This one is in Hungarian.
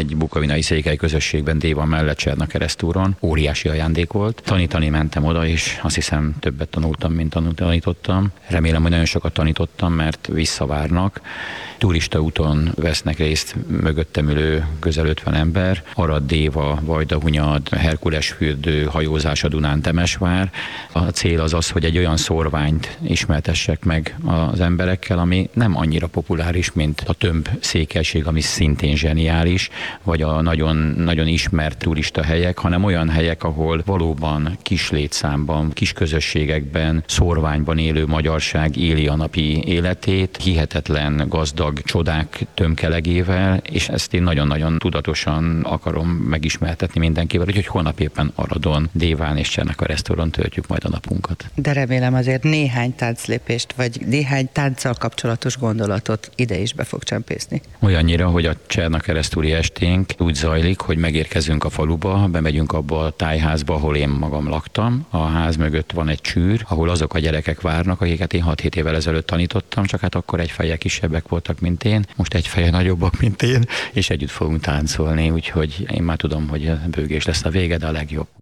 egy bukovinai székely közösségben, Déva mellett Csernakeresztúron. Óriási ajándék volt. Tanítani mentem oda, és azt hiszem többet tanultam, mint tanítottam. Remélem, hogy nagyon sokat tanítottam, mert visszavárnak. Turista úton vesznek részt mögöttem ülő közel 50 ember. Arad, Déva, Vajdahunyad, Herkulesfürdő, hajózás a Dunán, Temesvár. A cél az az, hogy egy olyan szórványt ismertessek meg az emberekkel, ami nem annyira populáris, mint a tömb székelység, ami szintén zseniális, vagy a nagyon, nagyon ismert turista helyek, hanem olyan helyek, ahol valóban kis létszámban, kis közösségekben, szórványban élő magyarság éli a napi életét, hihetetlen gazdag csodák tömkelegével, és ezt én nagyon-nagyon tudatosan akarom megismertetni mindenkivel, úgyhogy holnap éppen Aradon, Déván és Csernakeresztúron töltjük majd a napunkat. De remélem azért néhány tánclépést, vagy néhány tánccal kapcsolatos gondolatot ide is be fog csempészni. Olyannyira, hogy a Csernakeresztúri esténk úgy zajlik, hogy megérkezünk a faluba, bemegyünk abba a tájházba, ahol én magam laktam. A ház mögött van egy csűr, ahol azok a gyerekek várnak, akiket én 6-7 évvel ezelőtt tanítottam, csak hát akkor egy feje kisebbek voltak, mint én, most egy feje nagyobbak, mint én, és együtt fogunk táncolni, úgyhogy én már tudom, hogy bőgés lesz a vége, de a legjobb.